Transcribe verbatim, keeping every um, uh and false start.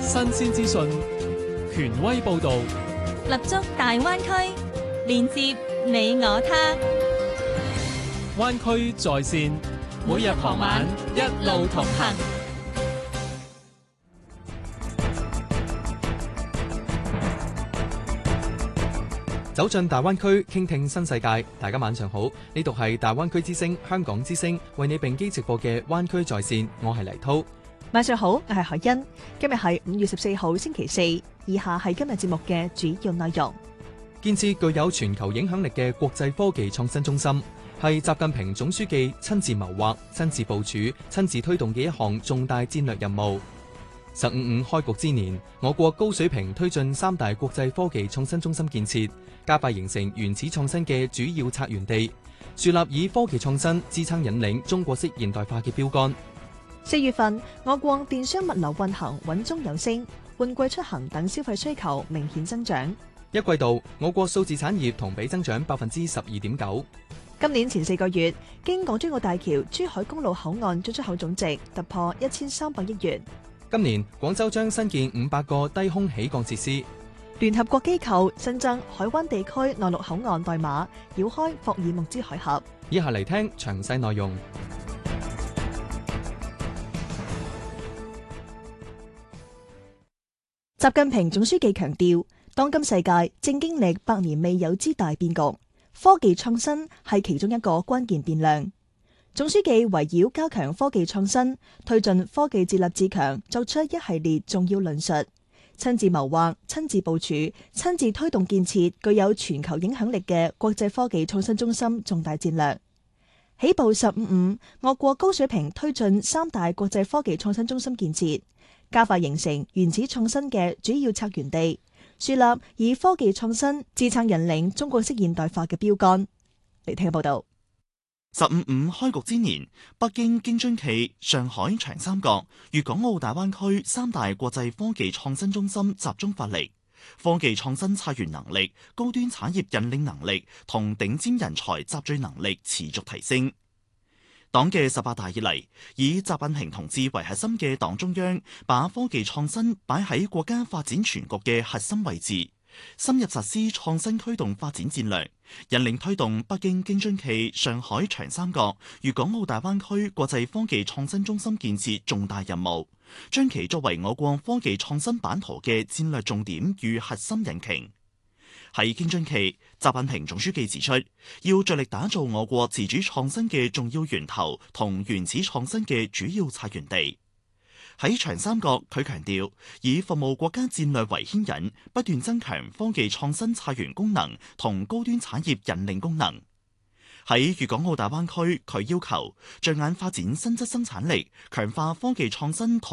新鮮資訊，權威報導， 立足大灣區，連接你我他。 灣區在線，每日傍晚一路同行。 走進大灣區，傾聽新世界。大家晚上好，呢度係大灣區之聲香港之聲為你並機直播嘅灣區在線，我係黎濤。 晚上好，我係海欣。今日係五月十四號星期四，以下係今日節目嘅主要內容。 建設具有全球影響力嘅國際科技創新中心，係習近平總書記親自謀劃、親自部署、親自推動嘅一項重大戰略任務。十五五開局之年，我國高水平推進三大國際科技創新中心建設，加快形成原始創新嘅主要策源地，樹立以科技創新支撐引領中國式現代化嘅標杆。 四月份，我國電商物流運行穩中有升，換季出行等消費需求明顯增長。 一季度，我國數字產業同比增長百分之十二點九。 今年前四個月，經港珠澳大橋珠海公路口岸進出口總值突破一千三百億元。 今年，廣州將新建五百個低空起降設施。 聯合國機構新增海灣地區內陸口岸代碼，繞開霍爾木茲海峽。 以下嚟聽詳細內容。 習近平總書記強調，當今世界正經歷百年未有之大變局，科技創新係其中一個關鍵變量。總書記圍繞加強科技創新，推進科技自立自強，作出一系列重要論述，親自謀劃、親自部署、親自推動建設具有全球影響力嘅國際科技創新中心重大戰略。起步十五五，我國高水平推進三大國際科技創新中心建設，加快形成原始創新嘅主要策源地，樹立以科技創新支撐引領中國式現代化嘅標杆。嚟聽報道。 十五五開局之年，北京京津冀、上海長三角、粵港澳大灣區三大國際科技創新中心集中發力，科技創新策源能力、高端產業引領能力同頂尖人才集聚能力持續提升。黨嘅十八大以嚟，以習近平同志為核心嘅黨中央，把科技創新擺喺國家發展全局嘅核心位置，深入實施創新驅動發展戰略，引領推動北京京津冀、上海長三角、粵港澳大灣區國際科技創新中心建設重大任務，將其作為我國科技創新版圖嘅戰略重點與核心引擎。喺京津冀，習近平總書記指出，要着力打造我國自主創新嘅重要源頭同原始創新嘅主要策源地。喺長三角，佢強調以服務國家戰略為牽引，不斷增強科技創新策源功能同高端產業引領功能。喺粵港澳大灣區，佢要求着眼發展新質生產力，強化科技創新同